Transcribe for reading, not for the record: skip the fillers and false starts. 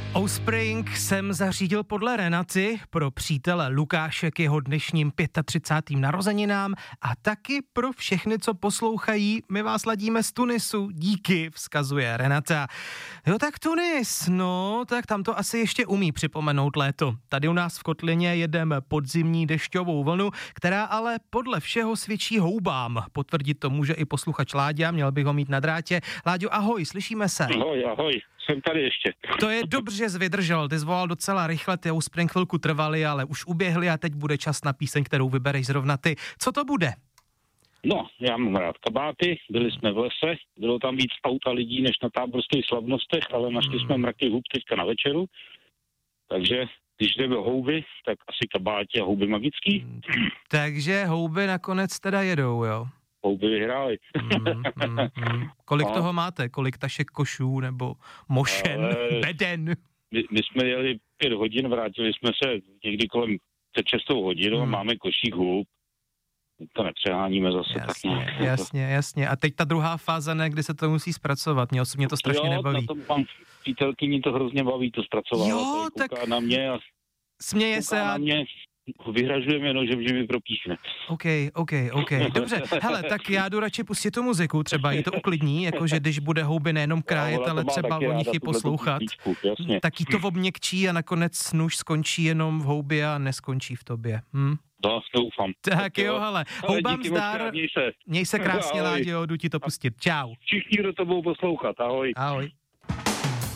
Offspring jsem zařídil podle Renaty pro přítele Lukáše k jeho dnešním 35. narozeninám a taky pro všechny, co poslouchají. My vás ladíme z Tunisu, díky, vzkazuje Renata. Jo, tak Tunis, no, tak tam to asi ještě umí připomenout léto. Tady u nás v kotlině jedeme podzimní dešťovou vlnu, která ale podle všeho svědčí houbám. Potvrdit to může i posluchač Láďa, měl bych ho mít na drátě. Láďo, ahoj, slyšíme se. Ahoj, jsem tady ještě. To je dobře, že jsi vydržel, ty zvolal docela rychle, ty Offspring chvilku trvaly, ale už uběhly a teď bude čas na píseň, kterou vybereš zrovna ty. Co to bude? No, já mám rád kabáty, byli jsme v lese, bylo tam víc aut a lidí než na táborských slavnostech, ale našli jsme mraky hub teďka na večeru, takže když jdeme houby, tak asi kabáti a houby magický. Takže houby nakonec teda jedou, jo? Houby vyhrály. Kolik toho máte? Kolik tašek košů nebo mošen, beden? My jsme jeli 5 hodin, vrátili jsme se někdy kolem 6 hodin a máme košík hub. To nepřeháníme zase. Jasně. A teď ta druhá fáze, ne, kdy se to musí zpracovat. Mě to strašně nebaví. Jo, mám přítelkyni, to hrozně baví to zpracovat. Jo, tak na mě a směje se a... na mě. Vyhražujeme nožem, že mi propíchne. OK. Dobře, hele, tak já jdu radši pustit tu muziku, třeba jí to uklidní, jakože když bude houby nejenom krájet, ale třeba o nich i poslouchat, tak jí to obměkčí a nakonec nůž skončí jenom v houbě a neskončí v tobě. No, doufám. Tak jo, hele, houbám zdar, měj se krásně, Láďo, jdu ti to pustit. Čau. Všichni, kdo to budou poslouchat, ahoj. Ahoj.